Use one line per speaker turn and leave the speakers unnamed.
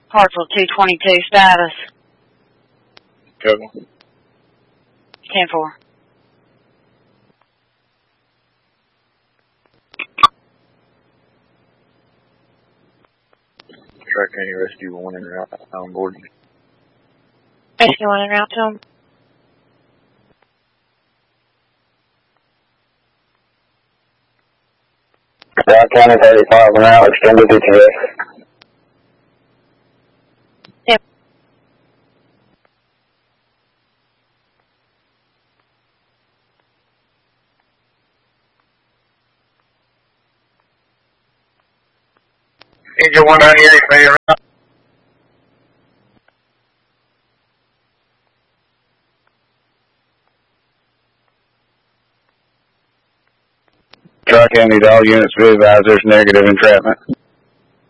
Hartsville 222 status.
Code
10-4.
Tri-County Rescue 1 en route on board.
Rescue 1 en route to him.
Tri-County 35 en route, extended ETA.
Yep.
Angel 198, ready to route.
Tri-County to all units, be advised there's negative entrapment.